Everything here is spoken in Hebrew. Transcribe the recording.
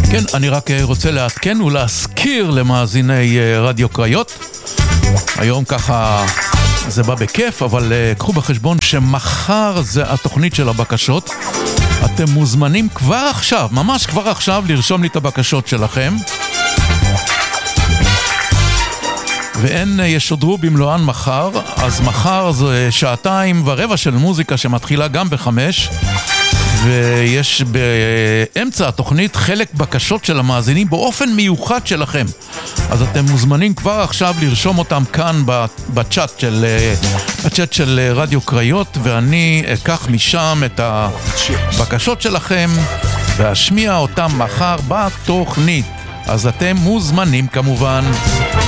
כן, אני רק רוצה לעדכן ולהזכיר למאזיני רדיו קריות. היום ככה זה בא בכיף, אבל קחו בחשבון שמחר זה התוכנית של הבקשות. אתם מוזמנים כבר עכשיו, ממש כבר עכשיו, לרשום לי את הבקשות שלכם. והן ישודרו במלואן מחר, אז מחר זה 2:15 של מוזיקה שמתחילה גם ב5, ויש באמצע התוכנית חלק בקשות של המאזינים באופן מיוחד שלכם. אז אתם מוזמנים כבר עכשיו לרשום אותם כאן בצ'אט של רדיו קריות, ואני אקח משם את הבקשות שלכם ואשמיע אותם מחר בתוכנית. אז אתם מוזמנים כמובן.